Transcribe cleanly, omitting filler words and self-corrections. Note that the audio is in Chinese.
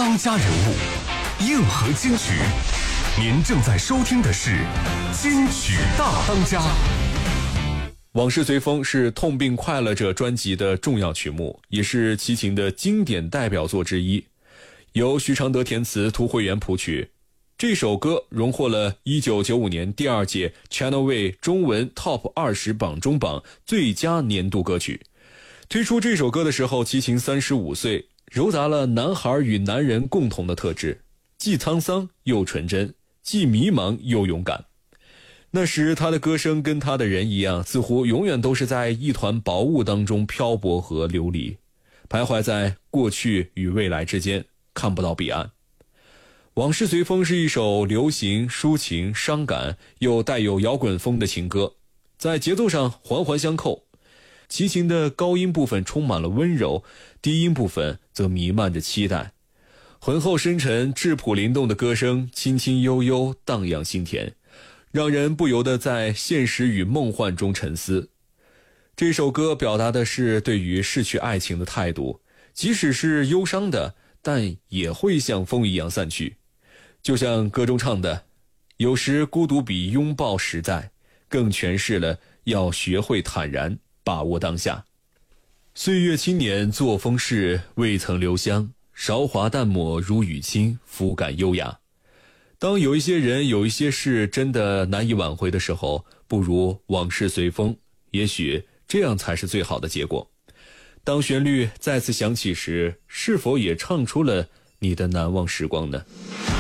当家人物，硬核金曲。您正在收听的是金曲大当家。 往事随风是痛并快乐着专辑的重要曲目，也是齐秦的经典代表作之一，由徐常德填词，涂慧源谱曲。这首歌荣获了1995年第2届 Channel V 中文 Top 20榜中榜最佳年度歌曲。推出这首歌的时候，齐秦35岁，糅杂了男孩与男人共同的特质，既沧桑又纯真，既迷茫又勇敢。那时他的歌声跟他的人一样，似乎永远都是在一团薄雾当中漂泊和流离，徘徊在过去与未来之间，看不到彼岸。往事随风是一首流行、抒情、伤感又带有摇滚风的情歌，在节奏上环环相扣。齐秦的高音部分充满了温柔，低音部分则弥漫着期待。浑厚深沉、质朴灵动的歌声，轻轻悠悠，荡漾心田，让人不由得在现实与梦幻中沉思。这首歌表达的是对于逝去爱情的态度，即使是忧伤的，但也会像风一样散去。就像歌中唱的，有时孤独比拥抱实在，更诠释了要学会坦然，把握当下。岁月青年作风逝，未曾留香，韶华淡漠如雨清，肤感优雅。当有一些人有一些事真的难以挽回的时候，不如往事随风，也许这样才是最好的结果。当旋律再次响起时，是否也唱出了你的难忘时光呢？